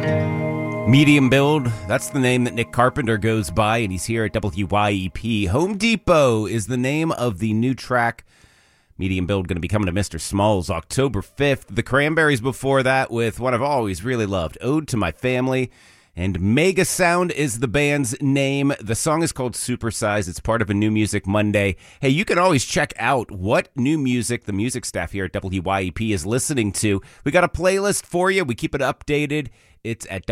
Medium Build, that's the name that Nick Carpenter goes by, and he's here at WYEP. Home Depot is the name of the new track. Medium Build going to be coming to Mr. Smalls October 5th. The Cranberries before that with one I've always really loved, Ode to My Family. And Mega Sound is the band's name. The song is called Supersize. It's part of a New Music Monday. Hey, you can always check out what new music the music staff here at WYEP is listening to. We got a playlist for you. We keep it updated. It's at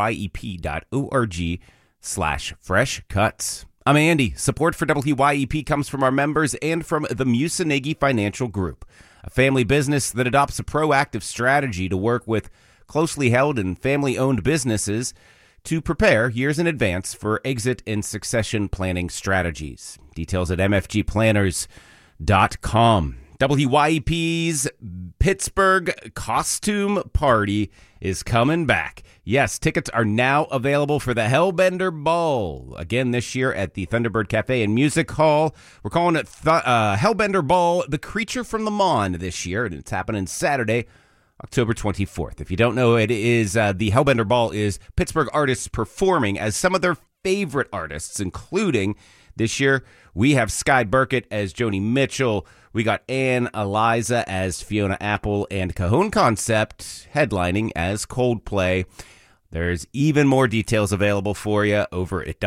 wyep.org/fresh cuts. I'm Andy. Support for WYEP comes from our members and from the Musanegi Financial Group, a family business that adopts a proactive strategy to work with closely held and family-owned businesses to prepare years in advance for exit and succession planning strategies. Details at mfgplanners.com. WYEP's Pittsburgh Costume Party is coming back. Yes, tickets are now available for the Hellbender Ball. Again, this year at the Thunderbird Cafe and Music Hall. We're calling it Hellbender Ball, The Creature from the Mon this year, and it's happening Saturday, October 24th. If you don't know, it is the Hellbender Ball is Pittsburgh artists performing as some of their favorite artists, including this year we have Sky Burkett as Joni Mitchell. We got Ann Eliza as Fiona Apple and Cajon Concept headlining as Coldplay. There's even more details available for you over at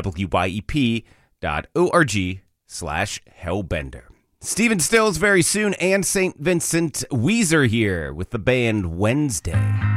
wyep.org/Hellbender. Stephen Stills very soon, and St. Vincent Weezer here with the band Wednesday.